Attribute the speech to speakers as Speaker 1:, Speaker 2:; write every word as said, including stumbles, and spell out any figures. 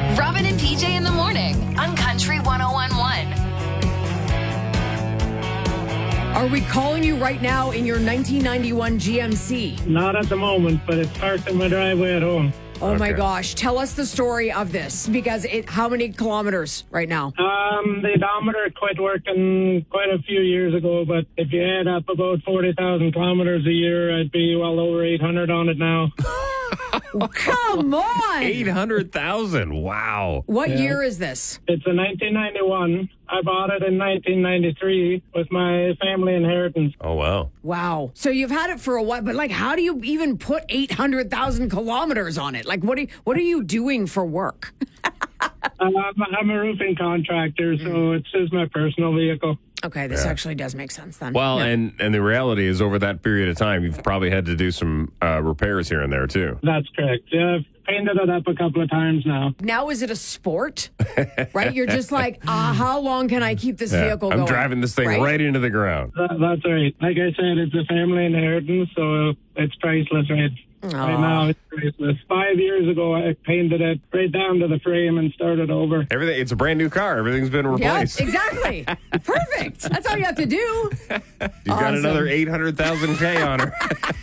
Speaker 1: Robin and P J in the morning on Country one oh one point one.
Speaker 2: Are we calling you right now in your nineteen ninety-one G M C?
Speaker 3: Not at the moment, but it's parked in my driveway at home.
Speaker 2: Oh, my
Speaker 4: Okay.
Speaker 2: gosh. Tell us the story of this, because it. How many kilometers right now?
Speaker 3: Um, the odometer quit working quite a few years ago, but if you add up about forty thousand kilometers a year, I'd be well over eight hundred on it now.
Speaker 2: Come on!
Speaker 4: eight hundred thousand. Wow.
Speaker 2: What
Speaker 3: Yeah.
Speaker 2: year is this?
Speaker 3: It's a nineteen ninety-one. I bought it in nineteen ninety-three with my family inheritance.
Speaker 4: Oh, wow.
Speaker 2: Wow. So you've had it for a while, but like, how do you even put eight hundred thousand kilometers on it? Like, what are you, what are you doing for work?
Speaker 3: Um, I'm a roofing contractor, so it's just my personal vehicle.
Speaker 2: Okay, this
Speaker 4: Yeah.
Speaker 2: actually does make sense then.
Speaker 4: Well,
Speaker 2: Yeah.
Speaker 4: and, and the reality is over that period of time, you've probably had to do some uh, repairs here and there, too.
Speaker 3: That's correct. Yeah, I've painted it up a couple of times now.
Speaker 2: Now is it a sport? Right? You're just like, uh, how long can I keep this
Speaker 4: Yeah.
Speaker 2: vehicle
Speaker 4: I'm
Speaker 2: going?
Speaker 4: driving this thing right, into the ground.
Speaker 3: That, that's right. Like I said, it's a family inheritance, so it's priceless, right? Right now, it's priceless. Five years ago, I painted it right down to the frame and started over.
Speaker 4: Everything. It's a brand new car. Everything's been
Speaker 2: Yeah,
Speaker 4: replaced.
Speaker 2: exactly. Perfect. That's all you have to do.
Speaker 4: You've got
Speaker 2: Awesome.
Speaker 4: another eight hundred thousand K on her.